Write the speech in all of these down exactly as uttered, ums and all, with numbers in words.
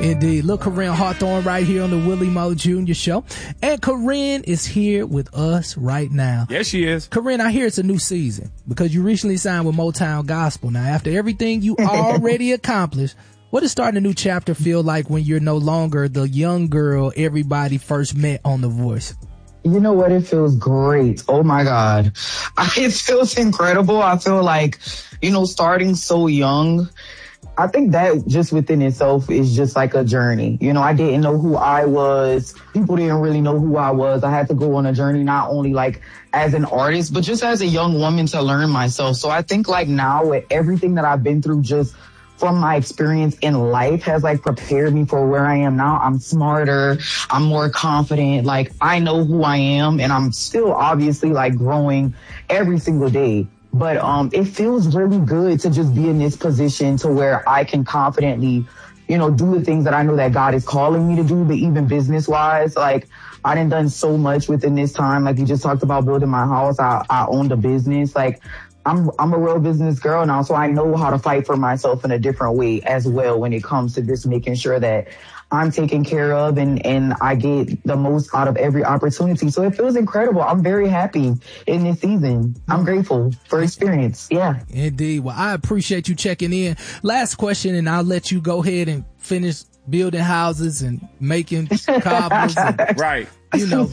Indeed. Look, Corinne Hawthorne right here on the Willie Moe Junior Show. And Corinne is here with us right now. Yes, she is. Corinne, I hear it's a new season because you recently signed with Motown Gospel. Now, after everything you already accomplished, what does starting a new chapter feel like when you're no longer the young girl everybody first met on The Voice? You know what? It feels great. Oh my God. I, it feels incredible. I feel like, you know, starting so young, I think that just within itself is just like a journey. You know, I didn't know who I was. People didn't really know who I was. I had to go on a journey, not only like as an artist, but just as a young woman to learn myself. So I think like now with everything that I've been through, just from my experience in life has like prepared me for where I am now. I'm smarter. I'm more confident. Like I know who I am, and I'm still obviously like growing every single day. But um, it feels really good to just be in this position to where I can confidently, you know, do the things that I know that God is calling me to do, but even business wise, like I done done so much within this time. Like you just talked about building my house. I, I owned a business. Like I'm, I'm a real business girl now, so I know how to fight for myself in a different way as well when it comes to just making sure that I'm taken care of and, and I get the most out of every opportunity. So it feels incredible. I'm very happy in this season. I'm grateful for experience. Yeah. Indeed. Well, I appreciate you checking in. Last question, and I'll let you go ahead and finish building houses and making cobblers. And, right. You know,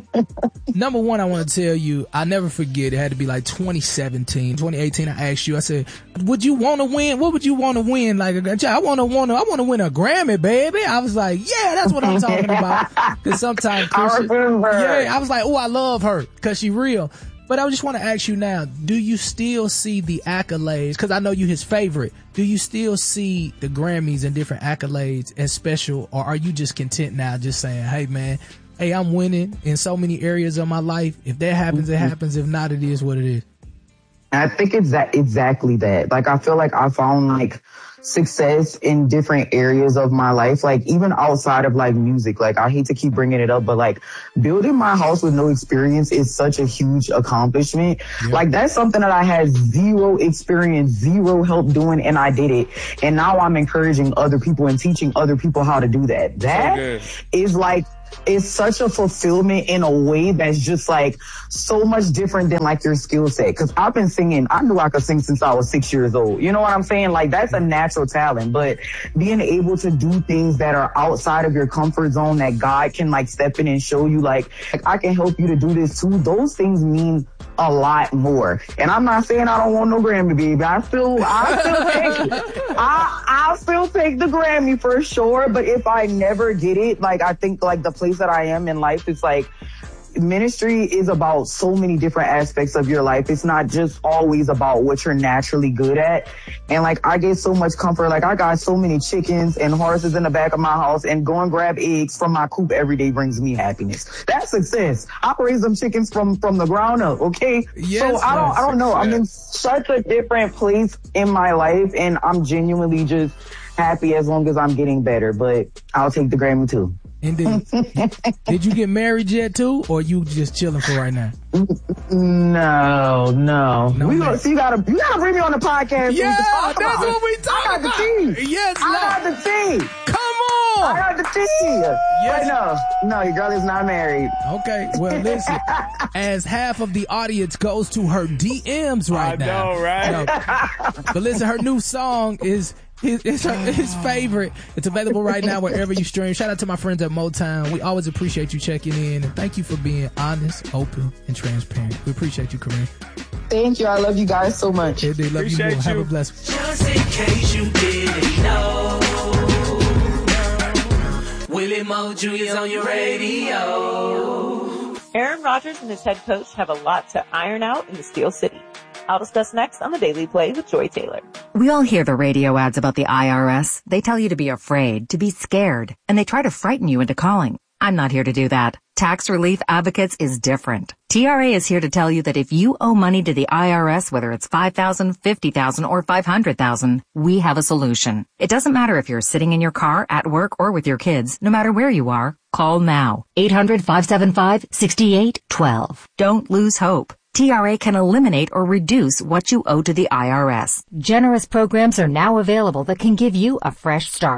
number one, I want to tell you, I never forget, it had to be like twenty seventeen, twenty eighteen. I asked you, I said, would you want to win? What would you want to win? Like, I want to want to, I want to win a Grammy, baby. I was like, yeah, that's what I'm talking about. Cause sometimes, I remember. Yeah, I was like, oh, I love her cause she real. But I just want to ask you now, do you still see the accolades? Cause I know you his favorite. Do you still see the Grammys and different accolades as special, or are you just content now just saying, hey man, hey, I'm winning in so many areas of my life. If that happens, it happens. If not, it is what it is. I think it's that exactly that. Like, I feel like I found like success in different areas of my life, like even outside of like music. Like, I hate to keep bringing it up, but like building my house with no experience is such a huge accomplishment. Yeah. Like, that's something that I had zero experience, zero help doing, and I did it. And now I'm encouraging other people and teaching other people how to do that. That so is like, it's such a fulfillment in a way that's just like so much different than like your skill set. Cause I've been singing, I knew I could sing since I was six years old. You know what I'm saying? Like, that's a natural talent, but being able to do things that are outside of your comfort zone that God can like step in and show you like, like I can help you to do this too. Those things mean a lot more. And I'm not saying I don't want no Grammy, baby. I still, I still take it. I, I'll still take the Grammy for sure. But if I never get it, like, I think like the place that I am in life is like, ministry is about so many different aspects of your life. It's not just always about what you're naturally good at. And like, I get so much comfort. Like, I got so many chickens and horses in the back of my house, and go and grab eggs from my coop every day brings me happiness. That's success. I raise them chickens from, from the ground up. Okay. Yes, so I don't, I don't know. I'm in such a different place in my life, and I'm genuinely just happy as long as I'm getting better, but I'll take the Grammy too. Indeed. Did you get married yet too, or you just chilling for right now? No, no. no we gonna, so you gotta, you gotta bring me on the podcast. Yeah, that's about what we talking I got about. the tea. Yes, I got the tea. Come on. I got the tea. Yes. But no, no, your girl is not married. Okay, well listen, as half of the audience goes to her D Ms right I now. I know, right? No. But listen, her new song is His, his, his favorite. It's available right now wherever you stream. Shout out to my friends at Motown. We always appreciate you checking in, and thank you for being honest, open, and transparent. We appreciate you, Corinne. Thank you. I love you guys so much. Yeah, they love appreciate you more. you. Have a blessed one. Just in case you didn't know, Willie Moe Junior's on your radio. Aaron Rodgers and his head coach have a lot to iron out in the Steel City. I'll discuss next on The Daily Play with Joy Taylor. We all hear the radio ads about the I R S. They tell you to be afraid, to be scared, and they try to frighten you into calling. I'm not here to do that. Tax Relief Advocates is different. T R A is here to tell you that if you owe money to the I R S, whether it's five thousand dollars, fifty thousand dollars, or five hundred thousand dollars, we have a solution. It doesn't matter if you're sitting in your car, at work, or with your kids. No matter where you are, call now. eight hundred, five seven five, six eight one two. Don't lose hope. T R A can eliminate or reduce what you owe to the I R S. Generous programs are now available that can give you a fresh start.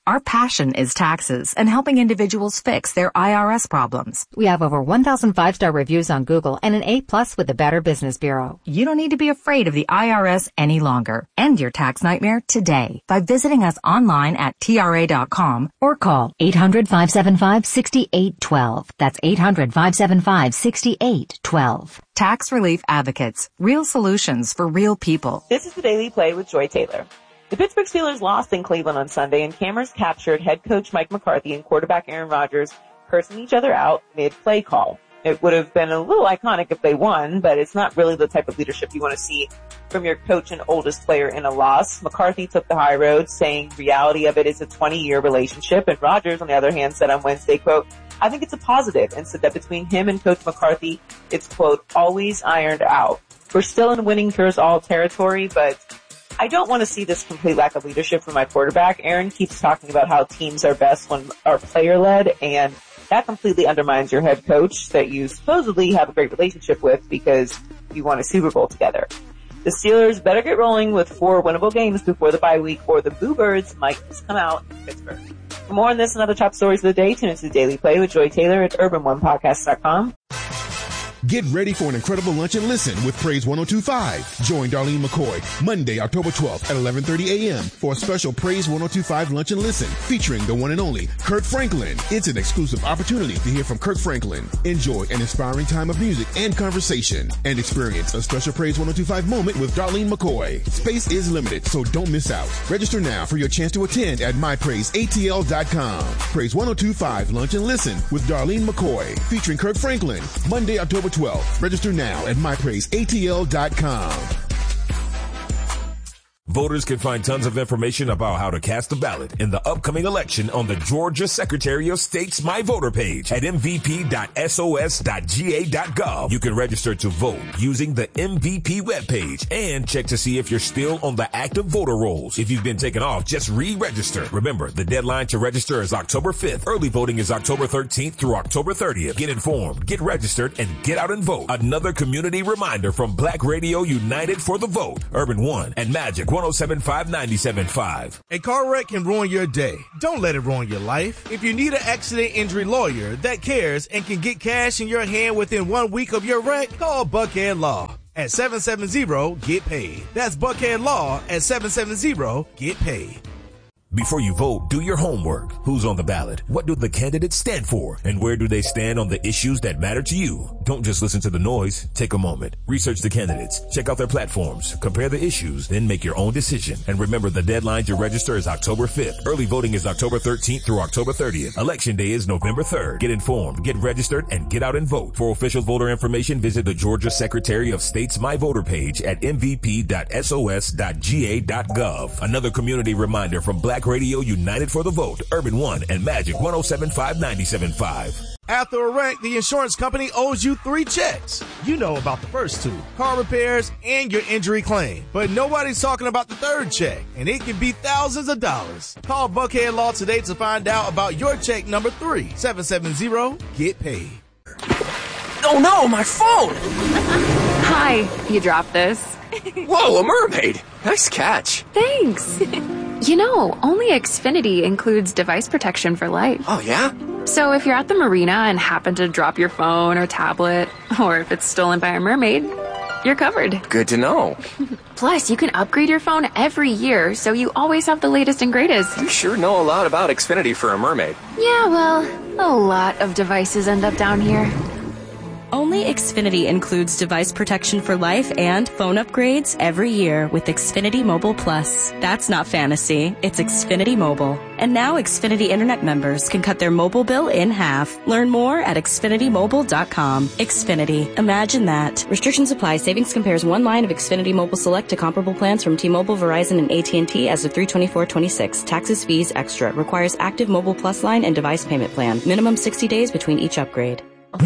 Our passion is taxes and helping individuals fix their I R S problems. We have over one thousand five-star reviews on Google and an A plus with the Better Business Bureau. You don't need to be afraid of the I R S any longer. End your tax nightmare today by visiting us online at T R A dot com or call eight hundred, five seven five, six eight one two. That's eight hundred, five seven five, six eight one two. Tax Relief Advocates. Real solutions for real people. This is the Daily Play with Joy Taylor. The Pittsburgh Steelers lost in Cleveland on Sunday, and cameras captured head coach Mike McCarthy and quarterback Aaron Rodgers cursing each other out mid-play call. It would have been a little iconic if they won, but it's not really the type of leadership you want to see from your coach and oldest player in a loss. McCarthy took the high road, saying reality of it is a twenty-year relationship, and Rodgers, on the other hand, said on Wednesday, quote, I think it's a positive, and said that between him and Coach McCarthy, it's, quote, always ironed out. We're still in winning cures all territory, but I don't want to see this complete lack of leadership from my quarterback. Aaron keeps talking about how teams are best when are player-led, and that completely undermines your head coach that you supposedly have a great relationship with because you won a Super Bowl together. The Steelers better get rolling with four winnable games before the bye week, or the Boo Birds might just come out in Pittsburgh. For more on this and other top stories of the day, tune into the Daily Play with Joy Taylor at urban one podcast dot com. Get ready for an incredible lunch and listen with Praise one oh two point five. Join Darlene McCoy Monday, October twelfth at eleven thirty a.m. for a special Praise one oh two point five lunch and listen featuring the one and only Kirk Franklin. It's an exclusive opportunity to hear from Kirk Franklin. Enjoy an inspiring time of music and conversation and experience a special Praise one oh two point five moment with Darlene McCoy. Space is limited, so don't miss out. Register now for your chance to attend at my praise A T L dot com. Praise one oh two point five lunch and listen with Darlene McCoy featuring Kirk Franklin Monday, October twelfth. Register now at my praise A T L dot com. Voters can find tons of information about how to cast a ballot in the upcoming election on the Georgia Secretary of State's My Voter page at m v p dot s o s dot g a dot gov. You can register to vote using the M V P webpage and check to see if you're still on the active voter rolls. If you've been taken off, just re-register. Remember, the deadline to register is October fifth. Early voting is October thirteenth through October thirtieth. Get informed, get registered, and get out and vote. Another community reminder from Black Radio United for the Vote, Urban One, and Magic one oh seven point five, ninety-seven point five. A car wreck can ruin your day. Don't let it ruin your life. If you need an accident injury lawyer that cares and can get cash in your hand within one week of your wreck, call Buckhead Law at seven seven zero, get paid. That's Buckhead Law at seven seven zero, get paid. Before you vote, do your homework. Who's on the ballot? What do the candidates stand for? And where do they stand on the issues that matter to you? Don't just listen to the noise. Take a moment. Research the candidates. Check out their platforms. Compare the issues. Then make your own decision. And remember, the deadline to register is October fifth. Early voting is October thirteenth through October thirtieth. Election day is November third. Get informed, get registered, and get out and vote. For official voter information, visit the Georgia Secretary of State's My Voter page at m v p dot s o s dot g a dot gov. Another community reminder from Black Radio United for the Vote, Urban One, and Magic one oh seven point five, ninety-seven point five. After a wreck, the insurance company owes you three checks. You know about the first two, car repairs and your injury claim. But nobody's talking about the third check, and it can be thousands of dollars. Call Buckhead Law today to find out about your check number three. seven seven zero, get paid. Oh no, my phone! Hi, you dropped this. Whoa, a mermaid! Nice catch. Thanks. You know, only Xfinity includes device protection for life. Oh, yeah? So if you're at the marina and happen to drop your phone or tablet, or if it's stolen by a mermaid, you're covered. Good to know. Plus, you can upgrade your phone every year, so you always have the latest and greatest. You sure know a lot about Xfinity for a mermaid. Yeah, well, a lot of devices end up down here. Only Xfinity includes device protection for life and phone upgrades every year with Xfinity Mobile Plus. That's not fantasy, it's Xfinity Mobile. And now Xfinity Internet members can cut their mobile bill in half. Learn more at xfinity mobile dot com. Xfinity. Imagine that. Restrictions apply. Savings compares one line of Xfinity Mobile Select to comparable plans from T-Mobile, Verizon, and A T and T as of three twenty-four twenty-six. Taxes, fees, extra. Requires active Mobile Plus line and device payment plan. Minimum sixty days between each upgrade.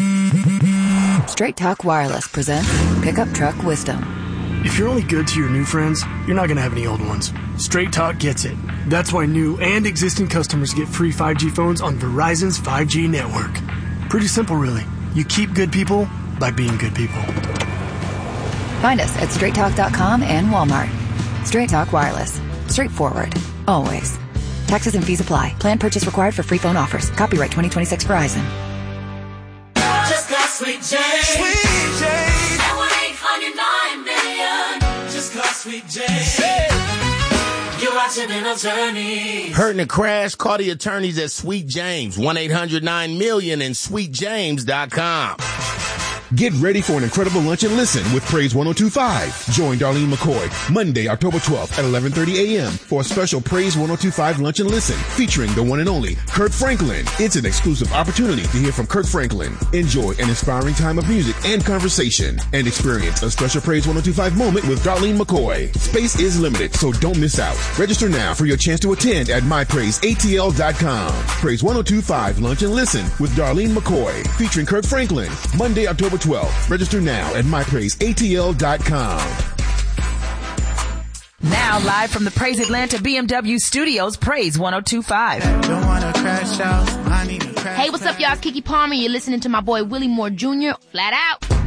Straight Talk Wireless presents Pickup Truck Wisdom. If you're only good to your new friends, you're not going to have any old ones. Straight Talk gets it. That's why new and existing customers get free five G phones on Verizon's five G network. Pretty simple, really. You keep good people by being good people. Find us at straight talk dot com and Walmart. Straight Talk Wireless. Straightforward. Always. Taxes and fees apply. Plan purchase required for free phone offers. Copyright twenty twenty-six Verizon. Just got Sweet Jane. Sweet Jane. That one eight hundred nine million. Just got Sweet Jane. You're watching in attorneys. Hurt in a crash? Call the attorneys at Sweet James. one eight hundred nine million and sweet james dot com. Get ready for an incredible lunch and listen with Praise one oh two point five. Join Darlene McCoy Monday, October twelfth at eleven thirty a.m. for a special Praise one oh two point five lunch and listen featuring the one and only Kirk Franklin. It's an exclusive opportunity to hear from Kirk Franklin. Enjoy an inspiring time of music and conversation and experience a special Praise one oh two point five moment with Darlene McCoy. Space is limited, so don't miss out. Register now for your chance to attend at my praise a t l dot com. Praise one oh two point five lunch and listen with Darlene McCoy featuring Kirk Franklin Monday, October twelfth. Register now at my praise a t l dot com. Now live from the Praise Atlanta B M W studios, Praise one oh two point five. Don't wanna crash out. I need to crash Hey, what's up, y'all? It's Keke Palmer. You're listening to my boy Willie Moore Junior Flat Out.